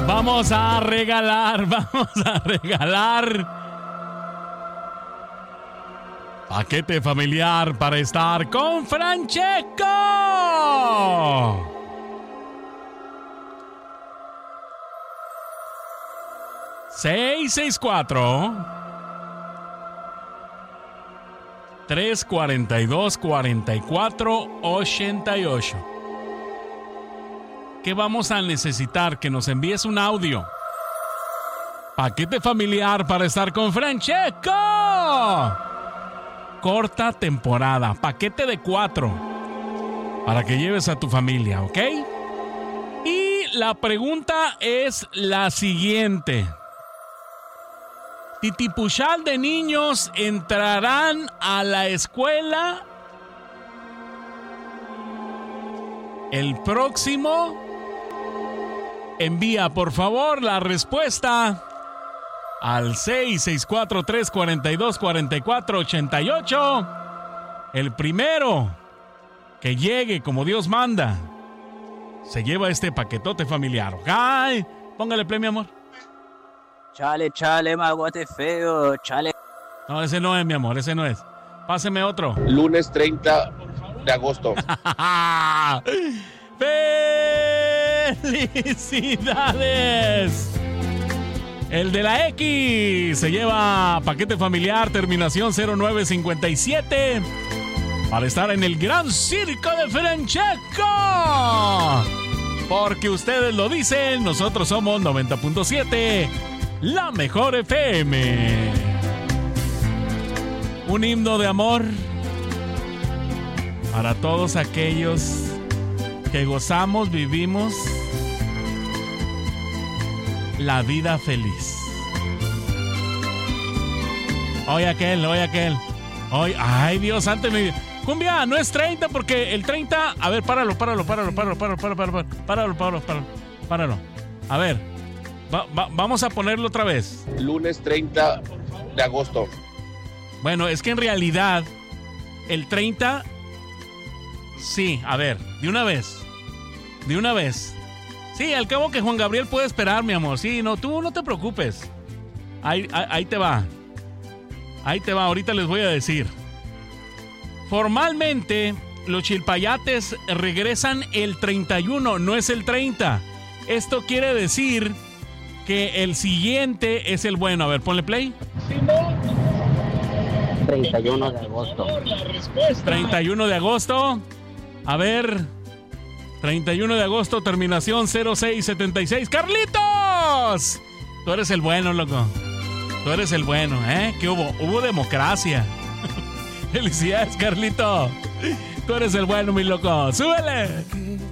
Vamos a regalar paquete familiar para estar con Francesco. 664-342-4488. ¿Qué vamos a necesitar? Que nos envíes un audio. Paquete familiar para estar con Francesco. Corta temporada. Paquete de 4. Para que lleves a tu familia, ¿ok? Y la pregunta es la siguiente. ¿Titipuchal de niños entrarán a la escuela el próximo? Envía, por favor, la respuesta al 664-342-4488. El primero que llegue como Dios manda se lleva este paquetote familiar. ¡Ay! Póngale play, mi amor. Chale, magote feo, chale. No, ese no es, mi amor, ese no es. Páseme otro. Lunes 30 de agosto. ¡Felicidades! El de la X se lleva paquete familiar, terminación 0957, para estar en el gran circo de Francesco. Porque ustedes lo dicen, nosotros somos 90.7, la mejor FM. Un himno de amor para todos aquellos que gozamos, vivimos la vida feliz. Oye aquel. Hoy, ay, Dios santo, mi cumbia, no es 30 porque el 30, a ver, páralo. A ver, vamos a ponerlo otra vez. Lunes 30 de agosto. Bueno, es que en realidad el 30, sí, a ver, de una vez. Sí, al cabo que Juan Gabriel puede esperar, mi amor. Sí, no, tú no te preocupes. Ahí te va. Ahorita les voy a decir. Formalmente, los chilpayates regresan el 31, no es el 30. Esto quiere decir que el siguiente es el bueno. A ver, ponle play. 31 de agosto. 31 de agosto. A ver. 31 de agosto, terminación 0676. ¡Carlitos! Tú eres el bueno, loco. Tú eres el bueno, ¿eh? ¿Qué hubo? Hubo democracia. Felicidades, Carlito. Tú eres el bueno, mi loco. ¡Súbele!